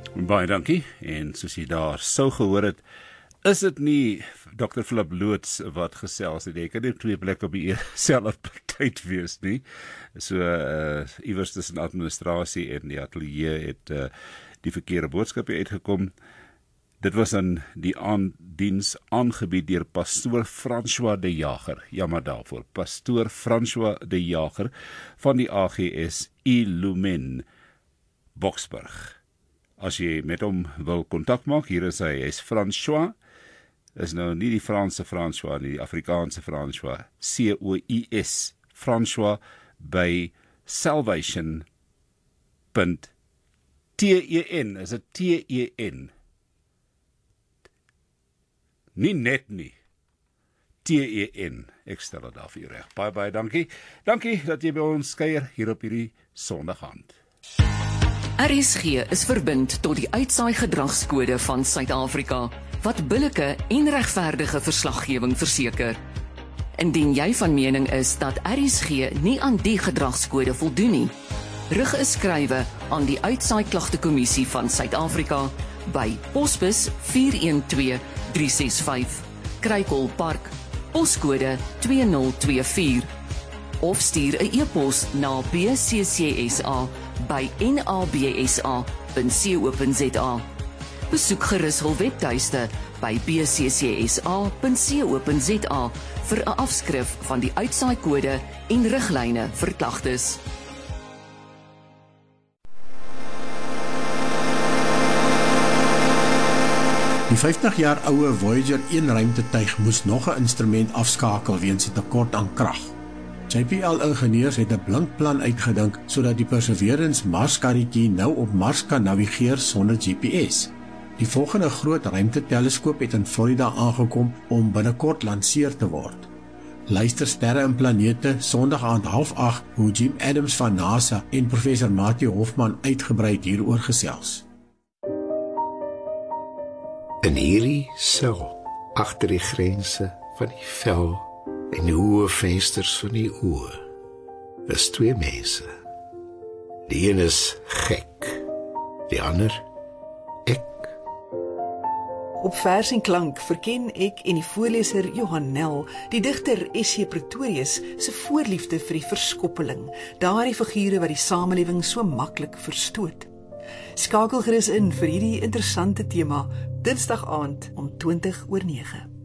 Baie dankie, en soos jy daar sou gehoor het, is dit nie Dr. Philip Loots wat gesels het. Jy kan nie 2 plekke op die selfde tyd wees nie. So, iewers tussen administrasie en die atelier het die verkeerde boodskap uitgekom. Dit was in die diens aangebied deur pastoor François de Jager. Jammer daarvoor. Pastoor François de Jager van die AGS Illumen Boksburg. As jy met hom wil kontak maak, hier is hy. Hy is François. Is nou nie die Franse François nie, die Afrikaanse François. C-O-I-S. François by salvation.ten. Is dit T-E-N? Nie net nie. T-E-N. Ek stel dit daar vir jou reg. Baie dankie. Dankie dat jy by ons kuier hier op hierdie Sondaghand. RSG is verbind tot die uitsaai gedragskode van Suid-Afrika, wat billike en regverdige verslaggewing verseker. Indien jy van mening is dat RSG nie aan die gedragskode voldoen nie, rig 'n skrywe aan die Uitsaai Klagtekommissie van Suid-Afrika by Posbus 412365, Kruikelpark, poskode 2024, of stuur 'n e-pos na bccsa@nabsa.co.za. Besoek gerus hul webtuiste by bccsa.co.za vir 'n afskrif van die uitsaaikode en riglyne vir klagtes. Die 50 jaar oue Voyager 1 ruimtetuig moes nog 'n instrument afskakel weens 'n tekort aan krag. JPL-ingenieurs het 'n blink plan uitgedink sodat die Perseverance Marskarretjie nou op Mars kan navigeer sonder GPS. Die volgende groot ruimteteleskoop het in Florida aangekom om binnekort lanseer te word. Luister sterre en planete Sondag aand 7:30 hoe Jim Adams van NASA en professor Matthew Hoffman uitgebrei hieroor gesels. In hierdie sel, agter die grense van die vel en die hoë vensters van die oë, is 2 mense. Die een is gek, die ander ek. Op Vers en Klank verken ek en die voorleser Johan Nel die digter S.J. Pretorius se voorliefde vir die verskoppeling, daardie figure wat die samelewing so maklik verstoot. Skakel gerus in vir hierdie interessante tema Dinsdag aand om 20:09.